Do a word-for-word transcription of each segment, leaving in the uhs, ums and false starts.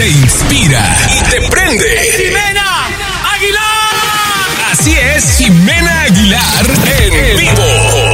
te inspira y te prende. ¡Jimena Aguilar! Así es, Jimena Aguilar en vivo.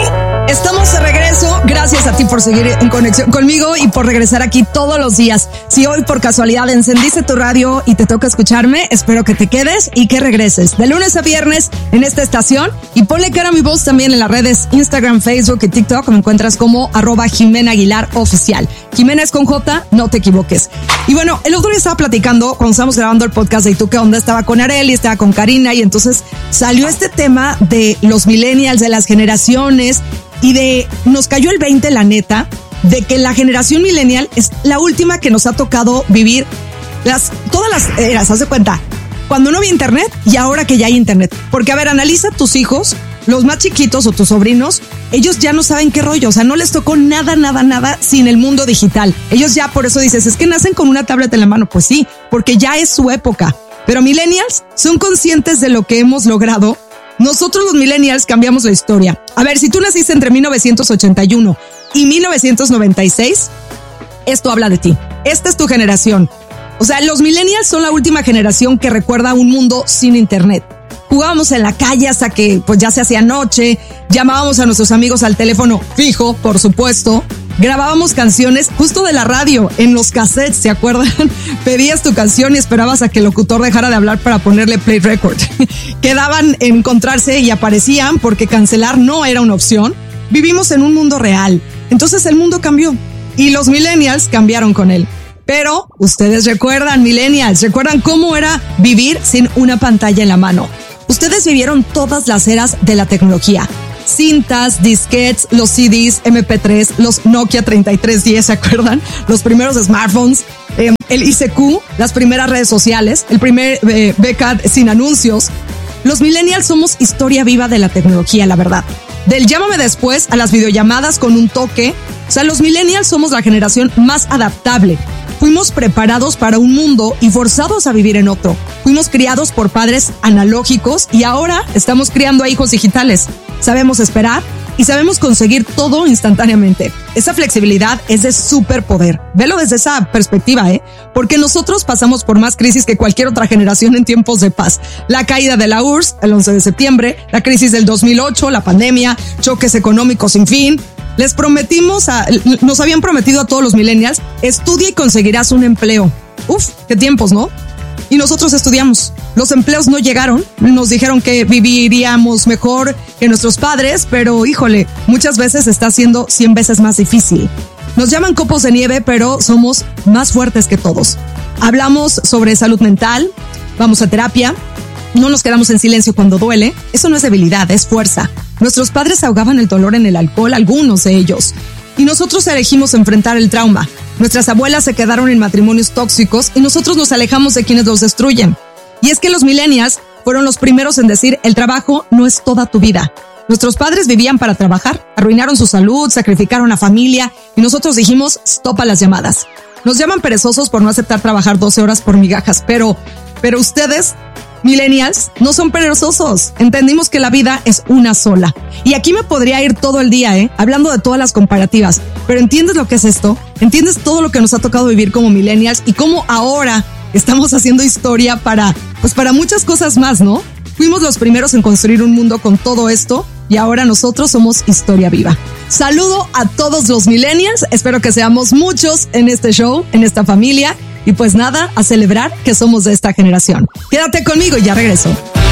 Estamos de regreso. Gracias a ti por seguir en conexión conmigo y por regresar aquí todos los días. Si hoy por casualidad encendiste tu radio y te toca escucharme, espero que te quedes y que regreses de lunes a viernes en esta estación. Y ponle cara a mi voz también en las redes Instagram, Facebook y TikTok. Me encuentras como arroba Jimena Aguilar Oficial. Jimena es con J, no te equivoques. Y bueno, el otro día estaba platicando cuando estábamos grabando el podcast de ¿Y tú qué onda? Estaba con Arely, estaba con Karina y entonces salió este tema de los millennials, de las generaciones. Y de, nos cayó el veinte, la neta, de que la generación millennial es la última que nos ha tocado vivir las, todas las eras, haz de cuenta, cuando no había internet y ahora que ya hay internet. Porque, a ver, analiza tus hijos, los más chiquitos o tus sobrinos, ellos ya no saben qué rollo, o sea, no les tocó nada, nada, nada sin el mundo digital. Ellos ya, por eso dices, es que nacen con una tableta en la mano. Pues sí, porque ya es su época. Pero millennials son conscientes de lo que hemos logrado. Nosotros los millennials cambiamos la historia. A ver, si tú naciste entre mil novecientos ochenta y uno y mil novecientos noventa y seis, esto habla de ti. Esta es tu generación. O sea, los millennials son la última generación que recuerda un mundo sin internet. Jugábamos en la calle hasta que pues ya se hacía noche, llamábamos a nuestros amigos al teléfono fijo, por supuesto. Grabábamos canciones justo de la radio, en los cassettes, ¿se acuerdan? Pedías tu canción y esperabas a que el locutor dejara de hablar para ponerle play record. Quedaban en encontrarse y aparecían porque cancelar no era una opción. Vivimos en un mundo real. Entonces el mundo cambió y los millennials cambiaron con él. Pero ustedes recuerdan, millennials, recuerdan cómo era vivir sin una pantalla en la mano. Ustedes vivieron todas las eras de la tecnología. Cintas, disquetes, los C Ds, eme pe tres, los Nokia treinta y tres diez, ¿se acuerdan? Los primeros smartphones, eh, el I C Q, las primeras redes sociales, el primer eh, B C A D sin anuncios. Los millennials somos historia viva de la tecnología, la verdad. Del llámame después a las videollamadas con un toque. O sea, los millennials somos la generación más adaptable. Fuimos preparados para un mundo y forzados a vivir en otro. Fuimos criados por padres analógicos y ahora estamos criando a hijos digitales. Sabemos esperar y sabemos conseguir todo instantáneamente. Esa flexibilidad es de superpoder. Velo desde esa perspectiva, ¿eh? Porque nosotros pasamos por más crisis que cualquier otra generación en tiempos de paz. La caída de la U R S S el once de septiembre, la crisis del dos mil ocho, la pandemia, choques económicos sin fin. Les prometimos, a, nos habían prometido a todos los millennials, estudia y conseguirás un empleo. Uf, qué tiempos, ¿no? Y nosotros estudiamos. Los empleos no llegaron. Nos dijeron que viviríamos mejor que nuestros padres, pero híjole, muchas veces está siendo cien veces más difícil. Nos llaman copos de nieve, pero somos más fuertes que todos. Hablamos sobre salud mental, vamos a terapia, no nos quedamos en silencio cuando duele. Eso no es debilidad, es fuerza. Nuestros padres ahogaban el dolor en el alcohol, algunos de ellos. Y nosotros elegimos enfrentar el trauma. Nuestras abuelas se quedaron en matrimonios tóxicos y nosotros nos alejamos de quienes los destruyen. Y es que los millennials fueron los primeros en decir el trabajo no es toda tu vida. Nuestros padres vivían para trabajar, arruinaron su salud, sacrificaron a familia y nosotros dijimos stop a las llamadas. Nos llaman perezosos por no aceptar trabajar doce horas por migajas, pero, pero ustedes, millennials, no son perezosos. Entendimos que la vida es una sola. Y aquí me podría ir todo el día, ¿eh? Hablando de todas las comparativas. Pero ¿entiendes lo que es esto? ¿Entiendes todo lo que nos ha tocado vivir como millennials y cómo ahora estamos haciendo historia para, pues para muchas cosas más, ¿no? Fuimos los primeros en construir un mundo con todo esto y ahora nosotros somos historia viva. Saludo a todos los millennials. Espero que seamos muchos en este show, en esta familia. Y pues nada, a celebrar que somos de esta generación. Quédate conmigo y ya regreso.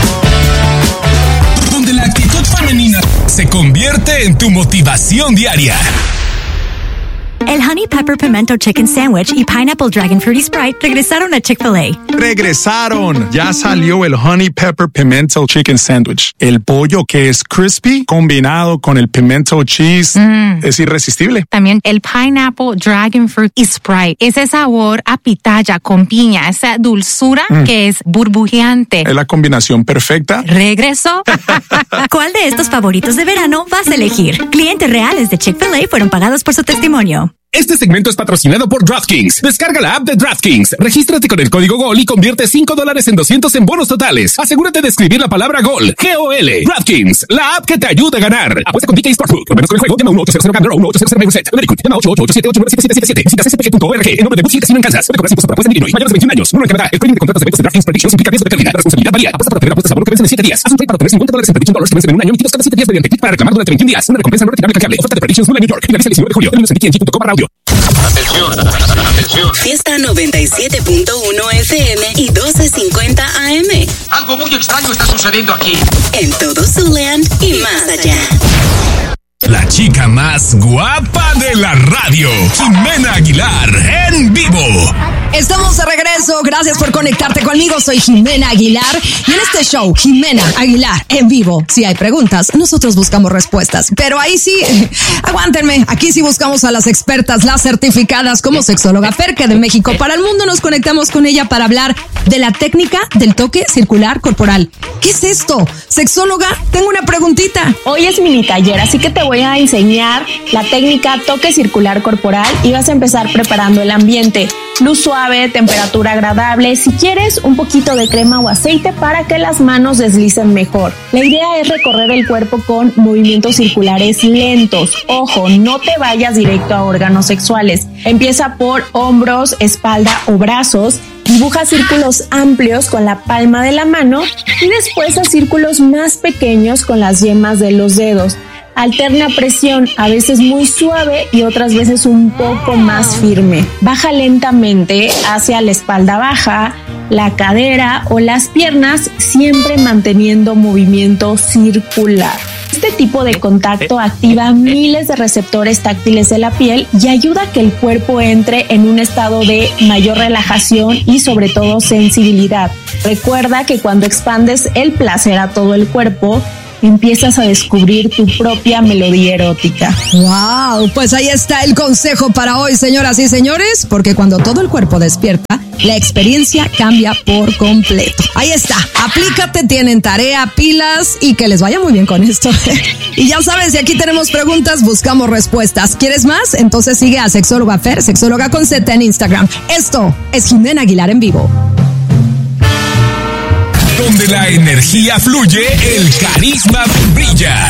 Donde la actitud femenina se convierte en tu motivación diaria. El Honey Pepper Pimento Chicken Sandwich y Pineapple Dragon Fruity Sprite regresaron a Chick-fil-A. ¡Regresaron! Ya salió el Honey Pepper Pimento Chicken Sandwich. El pollo que es crispy combinado con el pimento cheese mm. es irresistible. También el Pineapple Dragon Fruit y Sprite. Ese sabor a pitaya con piña, esa dulzura mm. que es burbujeante. Es la combinación perfecta. ¿Regresó? ¿Cuál de estos favoritos de verano vas a elegir? Clientes reales de Chick-fil-A fueron pagados por su testimonio. Este segmento es patrocinado por DraftKings. Descarga la app de DraftKings, regístrate con el código GOL y convierte cinco dólares en doscientos en bonos totales. Asegúrate de escribir la palabra GOL, G O L. DraftKings, la app que te ayuda a ganar. Apuesta con D K Sportsbook. Por menos con el juego, llama uno ocho cero cero Gambler o uno ocho cero cero Reset. Llama ocho ocho ocho siete ocho nueve siete siete siete siete. Visita c s p g punto org. El nombre de Books y Casino en Kansas. Puede cobrar impuestos por apuesta en Illinois. Mayores de veintiún años. Uno en Canadá. El trading de contratos de eventos de DraftKings Predictions implica riesgo de pérdida. La responsabilidad varía. Apuesta para obtener apuestas a valor que vencen en siete días. Haz un trade para obtener cincuenta dólares en Prediction Dollars que vencen en un año emitidos cada siete días mediante clic para reclamar durante veintiún días. Una recompensa no retirable canjeable. Oferta de Predictions Nula en New York. Finaliza el diecinueve de julio. El en punto com barra audio. Atención, atención. Fiesta noventa y siete punto uno F M y doce cincuenta A M. Algo muy extraño está sucediendo aquí. En todo Zuland y más allá. La chica más guapa de la radio, Jimena Aguilar, en vivo. Estamos de regreso, gracias por conectarte conmigo, soy Jimena Aguilar y en este show, Jimena Aguilar en vivo, si hay preguntas, nosotros buscamos respuestas, pero ahí sí, aguántenme, aquí sí buscamos a las expertas, las certificadas como sexóloga Ferke de México para el mundo, nos conectamos con ella para hablar de la técnica del toque circular corporal. ¿Qué es esto? Sexóloga, tengo una preguntita. Hoy es mini taller, así que te voy a enseñar la técnica toque circular corporal y vas a empezar preparando el ambiente. Luz suave, temperatura agradable, si quieres un poquito de crema o aceite para que las manos deslicen mejor. La idea es recorrer el cuerpo con movimientos circulares lentos. Ojo, no te vayas directo a órganos sexuales. Empieza por hombros, espalda o brazos. Dibuja círculos amplios con la palma de la mano y después a círculos más pequeños con las yemas de los dedos. Alterna presión, a veces muy suave y otras veces un poco más firme. Baja lentamente hacia la espalda baja, la cadera o las piernas, siempre manteniendo movimiento circular. Este tipo de contacto activa miles de receptores táctiles de la piel y ayuda a que el cuerpo entre en un estado de mayor relajación y sobre todo sensibilidad. Recuerda que cuando expandes el placer a todo el cuerpo, empiezas a descubrir tu propia melodía erótica. Wow, pues ahí está el consejo para hoy, señoras y señores, porque cuando todo el cuerpo despierta, la experiencia cambia por completo. Ahí está, aplícate, tienen tarea, pilas y que les vaya muy bien con esto. Y ya sabes, si aquí tenemos preguntas, buscamos respuestas. ¿Quieres más? Entonces sigue a Sexóloga Fer, Sexóloga con Z en Instagram. Esto es Jimena Aguilar en vivo. Donde la energía fluye, el carisma brilla.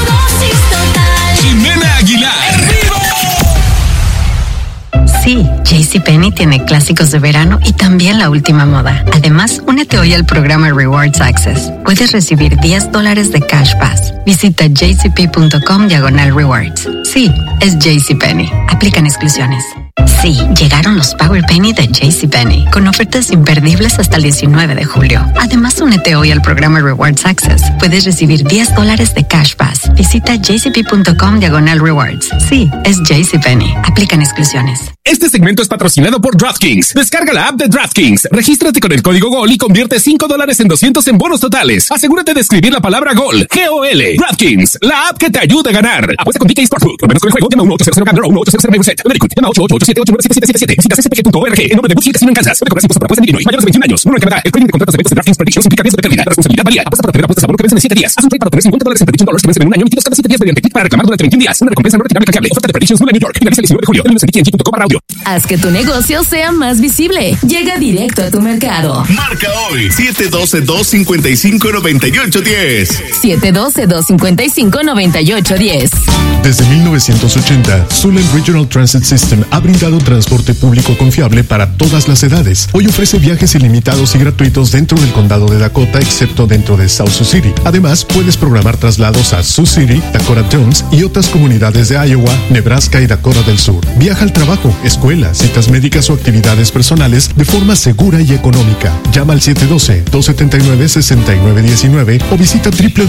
Jimena Aguilar. Sí, JCPenney tiene clásicos de verano y también la última moda. Además, únete hoy al programa Rewards Access. Puedes recibir diez dólares de Cash Pass. Visita jcp.com diagonal rewards. Sí, es JCPenney. Aplican exclusiones. Sí, llegaron los Power Penny de JCPenney, con ofertas imperdibles hasta el diecinueve de julio. Además, únete hoy al programa Rewards Access. Puedes recibir diez dólares de Cash Pass. Visita jcp.com diagonal rewards. Sí, es JCPenney. Aplican exclusiones. Este segmento es patrocinado por DraftKings. Descarga la app de DraftKings, regístrate con el código GOL y convierte cinco dólares en doscientos en bonos totales. Asegúrate de escribir la palabra GOL, G O L. DraftKings, la app que te ayuda a ganar. Apuesta con D K Sportsbook. Por menos con el juego, llama uno ocho cero cero Gambler o uno ocho cero cero Reset. Llama ocho ocho ocho siete ocho nueve siete siete siete siete. Visita c s p g punto org. El nombre de Books y Casino en Kansas. Puede cobrar impuestos por apuesta en Illinois. Mayores de veintiún años. Uno en Canadá. El trading de contratos de eventos de DraftKings Predictions implica riesgo de pérdida. La responsabilidad varía. Apuesta para obtener apuestas a valor que vencen en siete días. Haz un trade para obtener cincuenta dólares en Prediction Dollars que vencen en un año emitidos cada siete días mediante clic para reclamar durante veintiún días. Una recompensa no retirable canjeable. Oferta de Predictions Nula en New York. Finaliza el diecinueve de julio. El en punto com barra audio. Haz que tu negocio sea más visible. Llega directo a tu mercado. Marca hoy siete uno dos, dos cinco cinco, nueve ocho uno cero. siete uno dos, dos cinco cinco, nueve ocho uno cero. Desde mil novecientos ochenta, Zuland Regional Transit System ha brindado transporte público confiable para todas las edades. Hoy ofrece viajes ilimitados y gratuitos dentro del condado de Dakota, excepto dentro de South Sioux City. Además, puedes programar traslados a Sioux City, Dakota Jones y otras comunidades de Iowa, Nebraska y Dakota del Sur. Viaja al trabajo, escuela, citas médicas o actividades personales de forma segura y económica. Llama al siete uno dos, dos siete nueve, seis nueve uno nueve o visita triple